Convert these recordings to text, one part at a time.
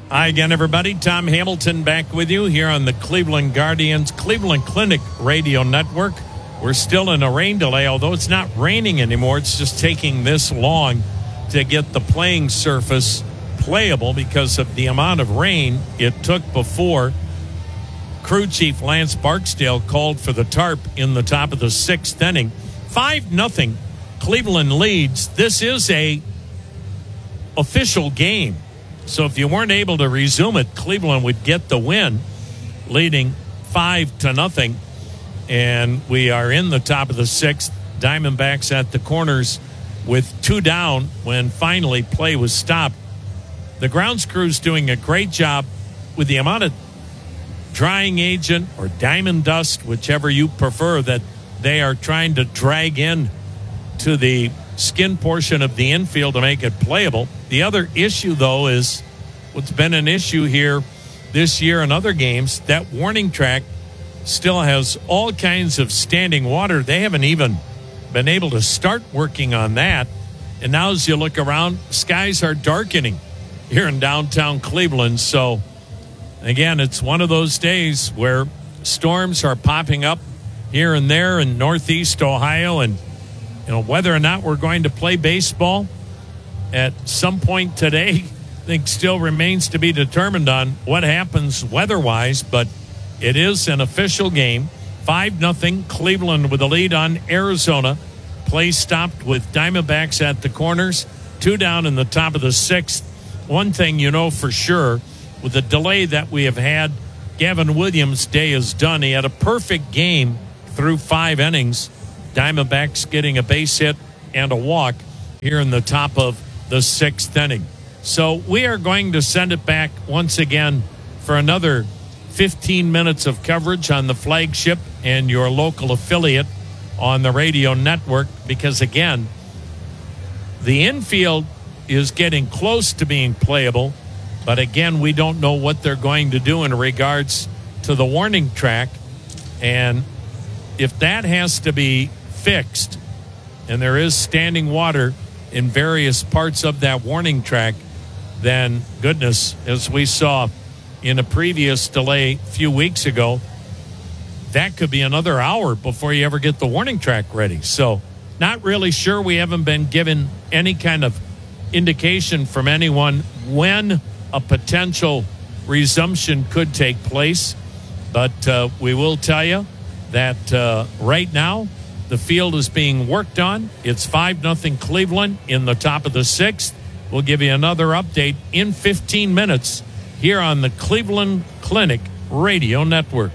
Hi again, everybody. Tom Hamilton back with you here on the Cleveland Guardians Cleveland Clinic Radio Network. We're still in a rain delay, although it's not raining anymore. It's just taking this long to get the playing surface playable because of the amount of rain it took before crew chief Lance Barksdale called for the tarp in the top of the sixth inning. 5-0, Cleveland leads. This is a official game. So if you weren't able to resume it, Cleveland would get the win, leading 5-0. And we are in the top of the sixth. Diamondbacks at the corners with 2 down when finally play was stopped. The grounds crew's doing a great job with the amount of drying agent or diamond dust, whichever you prefer, that they are trying to drag in to the skin portion of the infield to make it playable. The other issue, though, is what's been an issue here this year in other games. That warning track still has all kinds of standing water. They haven't even been able to start working on that. And now as you look around, skies are darkening here in downtown Cleveland. So, again, it's one of those days where storms are popping up here and there in northeast Ohio. And whether or not we're going to play baseball at some point today, I think still remains to be determined on what happens weather-wise. But it is an official game. 5-0, Cleveland with the lead on Arizona. Play stopped with Diamondbacks at the corners. 2 down in the top of the sixth. One thing you know for sure, with the delay that we have had, Gavin Williams' day is done. He had a perfect game through 5 innings. Diamondbacks getting a base hit and a walk here in the top of the sixth inning. So we are going to send it back once again for another 15 minutes of coverage on the flagship and your local affiliate on the radio network because, again, the infield is getting close to being playable. But, again, we don't know what they're going to do in regards to the warning track. And if that has to be fixed, and there is standing water in various parts of that warning track, then goodness, as we saw in a previous delay a few weeks ago, that could be another hour before you ever get the warning track ready. So not really sure. We haven't been given any kind of indication from anyone when a potential resumption could take place. But we will tell you that right now, the field is being worked on. It's 5-0 Cleveland in the top of the sixth. We'll give you another update in 15 minutes here on the Cleveland Clinic Radio Network.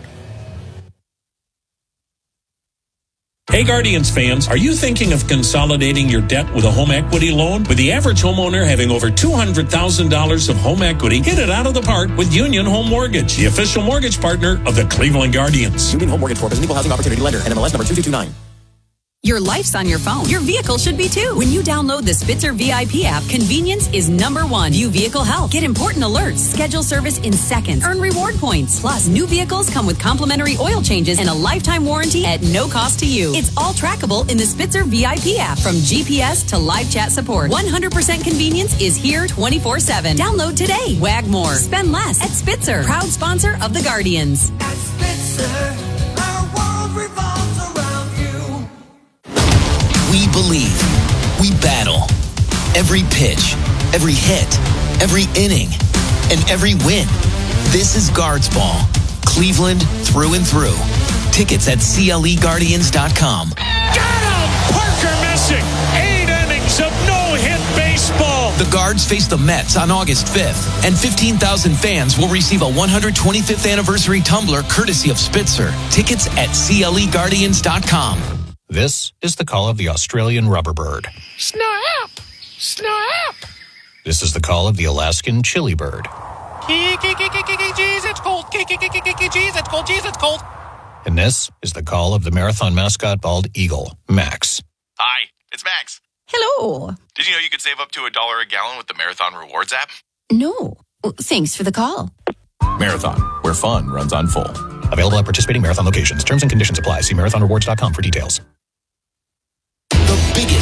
Hey Guardians fans, are you thinking of consolidating your debt with a home equity loan? With the average homeowner having over $200,000 of home equity, hit it out of the park with Union Home Mortgage, the official mortgage partner of the Cleveland Guardians. Union Home Mortgage Corp is an equal housing opportunity lender, NMLS number 2229. Your life's on your phone. Your vehicle should be too. When you download the Spitzer VIP app, convenience is number one. View vehicle health. Get important alerts. Schedule service in seconds. Earn reward points. Plus, new vehicles come with complimentary oil changes and a lifetime warranty at no cost to you. It's all trackable in the Spitzer VIP app. From GPS to live chat support, 100% convenience is here 24/7. Download today. Wag more. Spend less at Spitzer. Proud sponsor of the Guardians. At Spitzer, our world revolves around you. We believe. We battle. Every pitch, every hit, every inning, and every win. This is Guards Ball. Cleveland through and through. Tickets at CLEGuardians.com. Got him! Parker missing. 8 innings of no-hit baseball. The Guards face the Mets on August 5th, and 15,000 fans will receive a 125th anniversary tumbler courtesy of Spitzer. Tickets at CLEGuardians.com. This is the call of the Australian rubber bird. Snap! Snap! This is the call of the Alaskan chili bird. Jeez, it's cold. Jeez, it's cold. Jeez, it's cold. And this is the call of the marathon mascot bald eagle, Max. Hi, it's Max. Hello. Did you know you could save up to $1 a gallon with the Marathon Rewards app? No. Thanks for the call. Marathon, where fun runs on full. Available at participating marathon locations. Terms and conditions apply. See marathonrewards.com for details. The biggest fireworks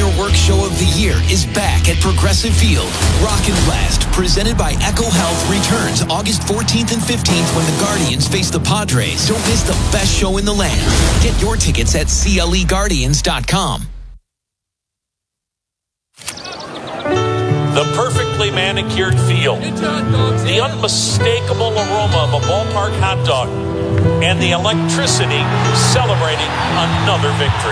fireworks show of the year is back at Progressive Field. Rock and Blast, presented by Echo Health, returns August 14th and 15th when the Guardians face the Padres. Don't miss the best show in the land. Get your tickets at CLEGuardians.com. The perfectly manicured field, the unmistakable aroma of a ballpark hot dog, and the electricity celebrating another victory.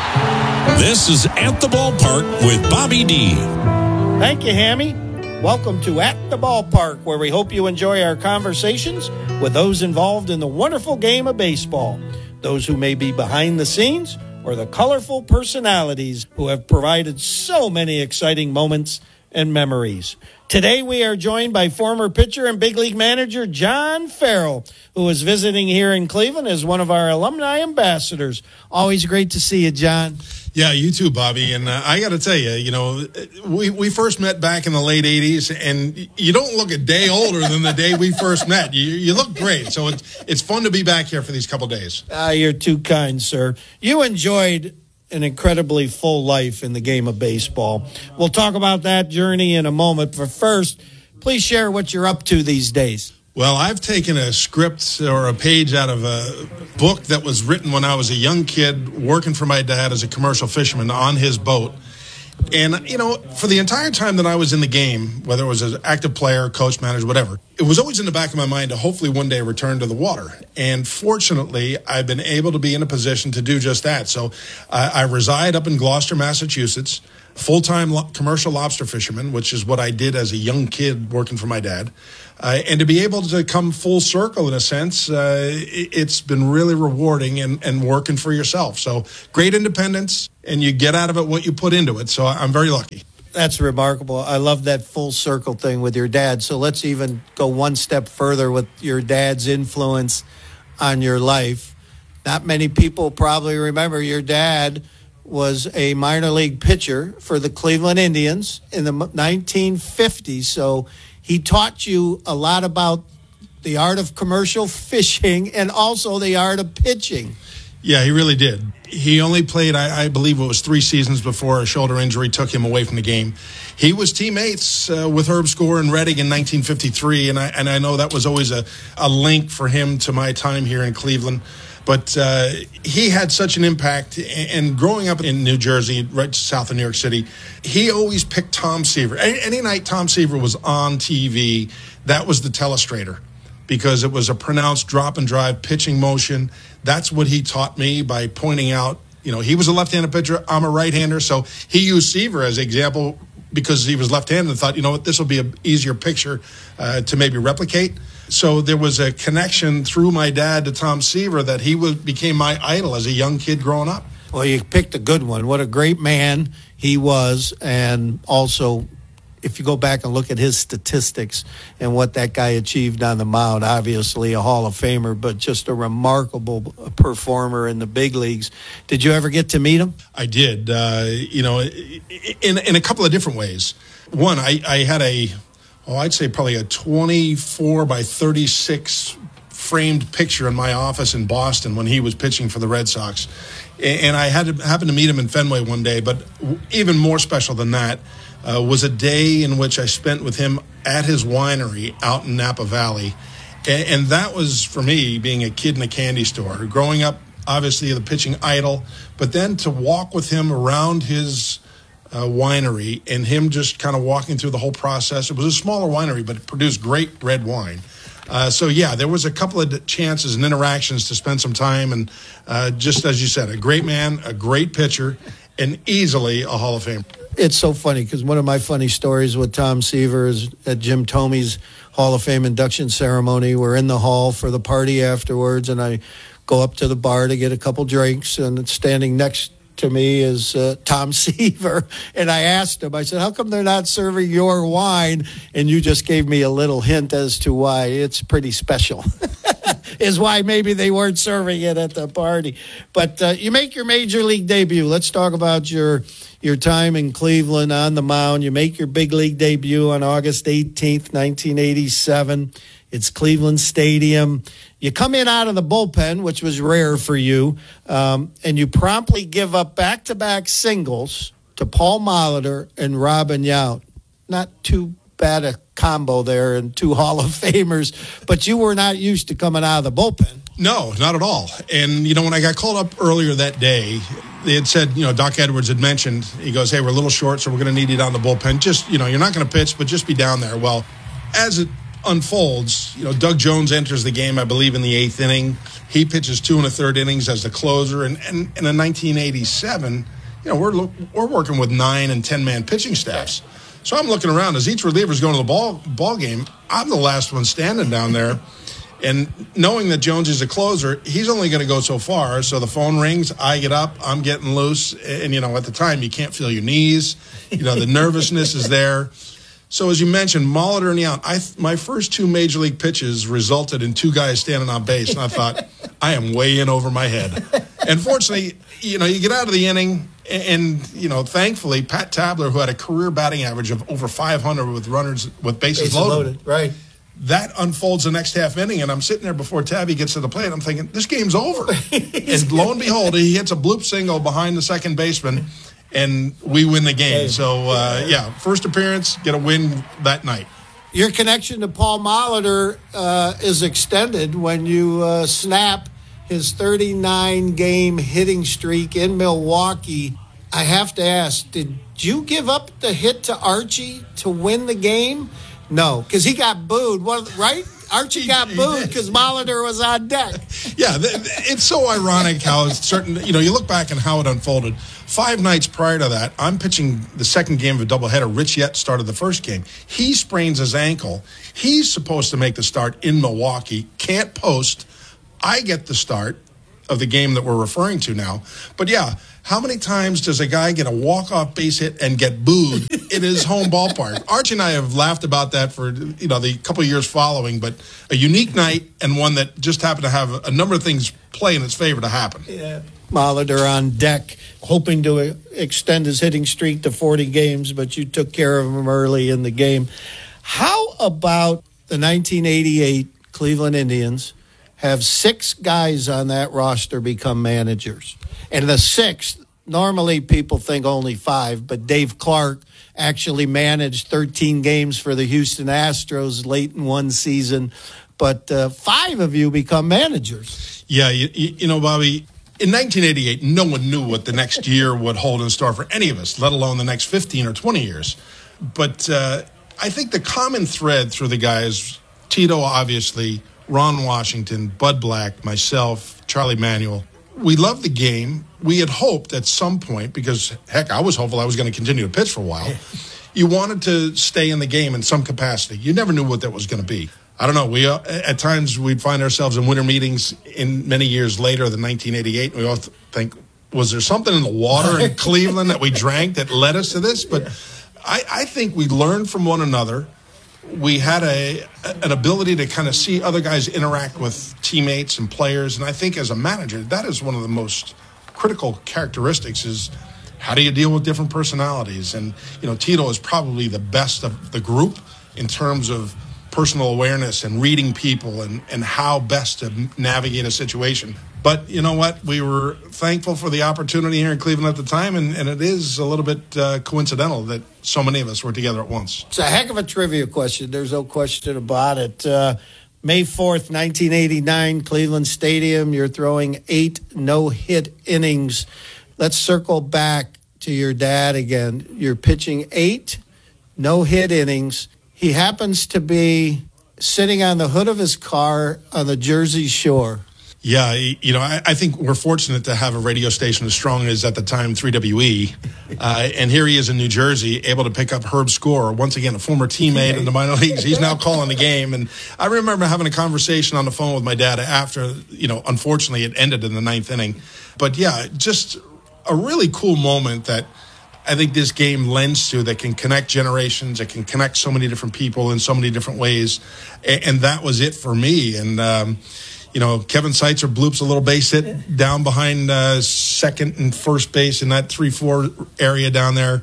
This is At the Ballpark with Bobby D. Thank you, Hammy. Welcome to At the Ballpark, where we hope you enjoy our conversations with those involved in the wonderful game of baseball, those who may be behind the scenes, or the colorful personalities who have provided so many exciting moments and memories. Today we are joined by former pitcher and big league manager John Farrell, who is visiting here in Cleveland as one of our alumni ambassadors. Always great to see you, John. Yeah, you too, Bobby. And I got to tell you, we first met back in the late 80s, and you don't look a day older than the day we first met. You look great. So it's fun to be back here for these couple days. You're too kind, sir. You enjoyed an incredibly full life in the game of baseball. We'll talk about that journey in a moment. But first, please share what you're up to these days. Well, I've taken a script or a page out of a book that was written when I was a young kid working for my dad as a commercial fisherman on his boat. And, for the entire time that I was in the game, whether it was an active player, coach, manager, whatever, it was always in the back of my mind to hopefully one day return to the water. And fortunately, I've been able to be in a position to do just that. So I reside up in Gloucester, Massachusetts, full-time commercial lobster fisherman, which is what I did as a young kid working for my dad. And to be able to come full circle in a sense, it's been really rewarding and working for yourself. So great independence, and you get out of it what you put into it. So I'm very lucky. That's remarkable. I love that full circle thing with your dad. So let's even go one step further with your dad's influence on your life. Not many people probably remember your dad was a minor league pitcher for the Cleveland Indians in the 1950s. So he taught you a lot about the art of commercial fishing and also the art of pitching. Yeah, he really did. He only played, I believe it was 3 seasons before a shoulder injury took him away from the game. He was teammates with Herb Score and Redding in 1953, and I know that was always a link for him to my time here in Cleveland. But he had such an impact, and growing up in New Jersey, right south of New York City, he always picked Tom Seaver. Any night Tom Seaver was on TV, that was the telestrator, because it was a pronounced drop and drive pitching motion. That's what he taught me by pointing out, he was a left-handed pitcher, I'm a right-hander, so he used Seaver as an example because he was left-handed and thought, this will be an easier picture to maybe replicate. So there was a connection through my dad to Tom Seaver that he became my idol as a young kid growing up. Well, you picked a good one. What a great man he was. And also, if you go back and look at his statistics and what that guy achieved on the mound, obviously a Hall of Famer, but just a remarkable performer in the big leagues. Did you ever get to meet him? I did, in a couple of different ways. One, I had I'd say probably a 24 by 36 framed picture in my office in Boston when he was pitching for the Red Sox. And I happened to meet him in Fenway one day, but even more special than that was a day in which I spent with him at his winery out in Napa Valley. And that was, for me, being a kid in a candy store. Growing up, obviously, the pitching idol, but then to walk with him around his winery and him just kind of walking through the whole process. It was a smaller winery, but it produced great red wine. So, there was a couple of chances and interactions to spend some time. And just as you said, a great man, a great pitcher, and easily a Hall of Famer. It's so funny because one of my funny stories with Tom Seaver is at Jim Thomey's Hall of Fame induction ceremony. We're in the hall for the party afterwards, and I go up to the bar to get a couple drinks, and standing next to me is Tom Seaver. And I asked him, I said, how come they're not serving your wine? And you just gave me a little hint as to why. It's pretty special. Is why maybe they weren't serving it at the party. But you make your major league debut. Let's talk about your time in Cleveland on the mound. You make your big league debut on August 18th, 1987. It's Cleveland Stadium. You come in out of the bullpen, which was rare for you, and you promptly give up back-to-back singles to Paul Molitor and Robin Yount. Not too bad a combo there and two Hall of Famers, but you were not used to coming out of the bullpen. No, not at all. And, when I got called up earlier that day, they had said, Doc Edwards had mentioned, he goes, hey, we're a little short, so we're going to need you down the bullpen. Just, you're not going to pitch, but just be down there. Well, as it unfolds, Doug Jones enters the game, I believe, in the 8th inning. He pitches 2 1/3 innings as the closer. And in 1987, we're working with 9 and 10-man pitching staffs. So I'm looking around. As each reliever's going to the ball game, I'm the last one standing down there. And knowing that Jones is a closer, he's only going to go so far. So the phone rings, I get up, I'm getting loose. And, at the time, you can't feel your knees. The nervousness is there. So as you mentioned, Molitor and Yount, my first 2 major league pitches resulted in 2 guys standing on base. And I thought, I am way in over my head. And fortunately, you get out of the inning. And, thankfully, Pat Tabler, who had a career batting average of over 500 with bases loaded. Right. That unfolds the next half inning, and I'm sitting there before Tabby gets to the plate. I'm thinking, this game's over. And lo and behold, he hits a bloop single behind the second baseman, and we win the game. So, first appearance, get a win that night. Your connection to Paul Molitor is extended when you snap his 39-game hitting streak in Milwaukee. I have to ask, did you give up the hit to Archie to win the game? No, because he got booed, right? Archie got booed because Molitor was on deck. Yeah, it's so ironic how certain, you look back and how it unfolded. 5 nights prior to that, I'm pitching the second game of a doubleheader. Rich Yett started the first game. He sprains his ankle. He's supposed to make the start in Milwaukee, can't post. I get the start of the game that we're referring to now. But yeah, how many times does a guy get a walk-off base hit and get booed in his home ballpark? Archie and I have laughed about that for, the couple of years following, but a unique night and one that just happened to have a number of things play in its favor to happen. Yeah. Molitor on deck, hoping to extend his hitting streak to 40 games, but you took care of him early in the game. How about the 1988 Cleveland Indians have 6 guys on that roster become managers? And the 6th, normally people think only 5, but Dave Clark actually managed 13 games for the Houston Astros late in one season. But 5 of you become managers. Yeah, Bobby, in 1988, no one knew what the next year would hold in store for any of us, let alone the next 15 or 20 years. But I think the common thread through the guys, Tito, obviously, Ron Washington, Bud Black, myself, Charlie Manuel, we loved the game. We had hoped at some point, because, heck, I was hopeful I was going to continue to pitch for a while. You wanted to stay in the game in some capacity. You never knew what that was going to be. I don't know. We at times we'd find ourselves in winter meetings in many years later than 1988. And we all think, was there something in the water in Cleveland that we drank that led us to this? But I think we learned from one another. We had an ability to kind of see other guys interact with teammates and players. And I think as a manager, that is one of the most critical characteristics is how do you deal with different personalities? And, Tito is probably the best of the group in terms of personal awareness and reading people and how best to navigate a situation. But you know what? We were thankful for the opportunity here in Cleveland at the time, and it is a little bit coincidental that so many of us were together at once. It's a heck of a trivia question. There's no question about it. May 4th, 1989, Cleveland Stadium. You're throwing 8 no-hit innings. Let's circle back to your dad again. You're pitching 8 no-hit innings. He happens to be sitting on the hood of his car on the Jersey Shore. Yeah, I think we're fortunate to have a radio station as strong as at the time 3WE. And here he is in New Jersey, able to pick up Herb Score, once again, a former teammate in the minor leagues. He's now calling the game. And I remember having a conversation on the phone with my dad after, unfortunately it ended in the 9th inning. But yeah, just a really cool moment that I think this game lends to, that can connect generations, that can connect so many different people in so many different ways. And that was it for me. And, Kevin Seitzer bloops a little base hit down behind second and first base in that 3-4 area down there.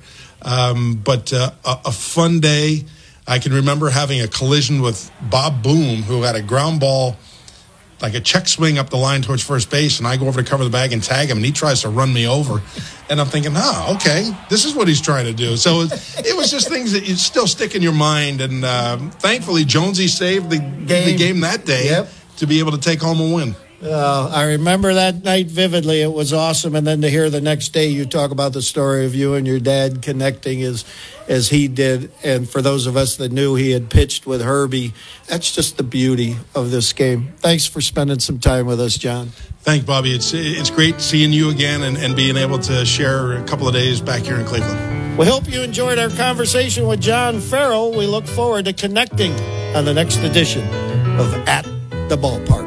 But a fun day. I can remember having a collision with Bob Boom, who had a ground ball like a check swing up the line towards first base, and I go over to cover the bag and tag him, and he tries to run me over. And I'm thinking, okay, this is what he's trying to do. So it was just things that you still stick in your mind. And thankfully, Jonesy saved the game that day to be able to take home a win. I remember that night vividly. It was awesome. And then to hear the next day you talk about the story of you and your dad connecting as he did. And for those of us that knew he had pitched with Herbie, that's just the beauty of this game. Thanks for spending some time with us, John. Thanks, Bobby. It's great seeing you again and being able to share a couple of days back here in Cleveland. We hope you enjoyed our conversation with John Farrell. We look forward to connecting on the next edition of At the Ballpark.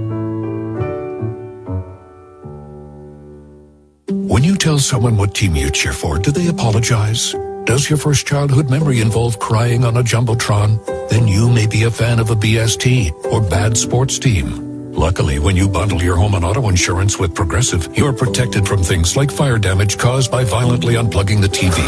When you tell someone what team you cheer for, do they apologize? Does your first childhood memory involve crying on a Jumbotron? Then you may be a fan of a BST or bad sports team. Luckily, when you bundle your home and auto insurance with Progressive, you're protected from things like fire damage caused by violently unplugging the TV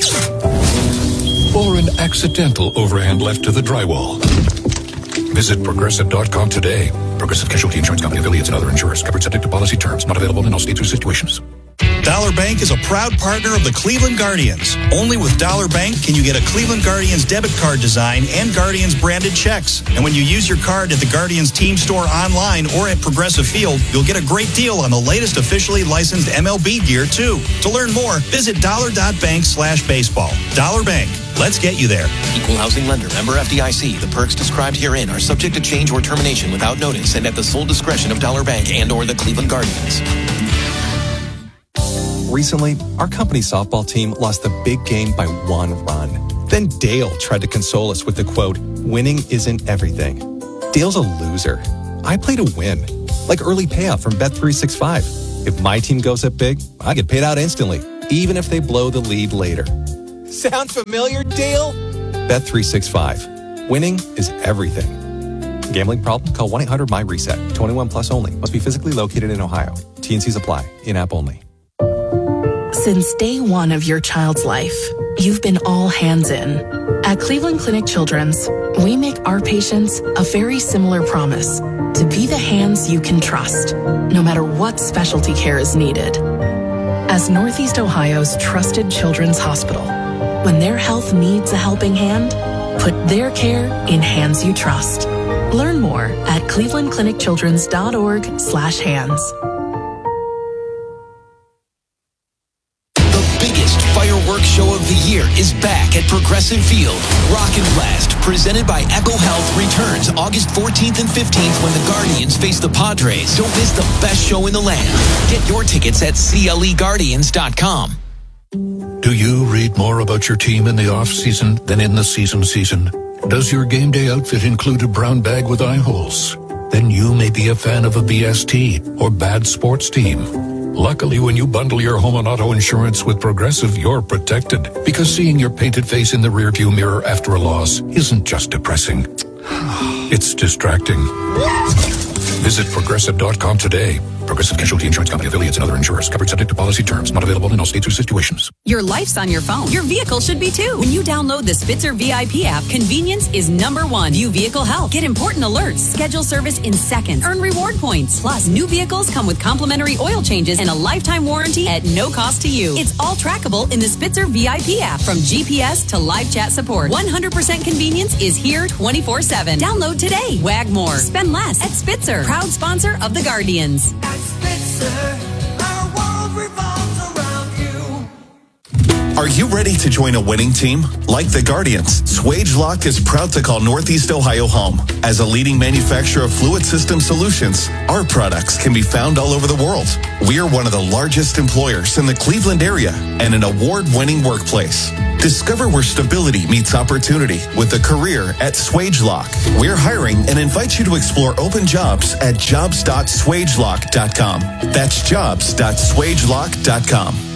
or an accidental overhand left to the drywall. Visit Progressive.com today. Progressive Casualty Insurance Company, affiliates, and other insurers. Covered subject to policy terms. Not available in all states or situations. Dollar Bank is a proud partner of the Cleveland Guardians. Only with Dollar Bank can you get a Cleveland Guardians debit card design and Guardians branded checks. And when you use your card at the Guardians team store online or at Progressive Field, you'll get a great deal on the latest officially licensed MLB gear, too. To learn more, visit dollar.bank/baseball. Dollar Bank. Let's get you there. Equal housing lender. Member FDIC. The perks described herein are subject to change or termination without notice and at the sole discretion of Dollar Bank and or the Cleveland Guardians. Recently, our company's softball team lost a big game by 1 run. Then Dale tried to console us with the quote, "Winning isn't everything." Dale's a loser. I play to win, like early payout from Bet365. If my team goes up big, I get paid out instantly, even if they blow the lead later. Sound familiar, Dale? Bet365. Winning is everything. Gambling problem? Call 1-800-MY-RESET. 21 plus only. Must be physically located in Ohio. T&Cs apply. In-app only. Since day one of your child's life, you've been all hands in. At Cleveland Clinic Children's, we make our patients a very similar promise to be the hands you can trust, no matter what specialty care is needed. As Northeast Ohio's trusted children's hospital, when their health needs a helping hand, put their care in hands you trust. Learn more at clevelandclinicchildrens.org/hands. Fireworks show of the year is back at Progressive Field. Rock and Blast, presented by Echo Health, returns August 14th and 15th when the Guardians face the Padres. Don't miss the best show in the land. Get your tickets at CLEGuardians.com. Do you read more about your team in the off-season than in the season? Does your game day outfit include a brown bag with eye holes? Then you may be a fan of a BST or bad sports team. Luckily, when you bundle your home and auto insurance with Progressive, you're protected. Because seeing your painted face in the rearview mirror after a loss isn't just depressing. It's distracting. Visit Progressive.com today. Progressive Casualty Insurance Company, affiliates, and other insurers. Covered subject to policy terms. Not available in all states or situations. Your life's on your phone. Your vehicle should be too. When you download the Spitzer VIP app, convenience is #1. View vehicle health. Get important alerts. Schedule service in seconds. Earn reward points. Plus, new vehicles come with complimentary oil changes and a lifetime warranty at no cost to you. It's all trackable in the Spitzer VIP app. From GPS to live chat support, 100% convenience is here 24/7. Download today. Wag more. Spend less at Spitzer. Proud sponsor of the Guardians. Are you ready to join a winning team? Like the Guardians, Swagelok is proud to call Northeast Ohio home. As a leading manufacturer of fluid system solutions, our products can be found all over the world. We are one of the largest employers in the Cleveland area and an award-winning workplace. Discover where stability meets opportunity with a career at Swagelok. We're hiring and invite you to explore open jobs at jobs.swagelok.com. That's jobs.swagelok.com.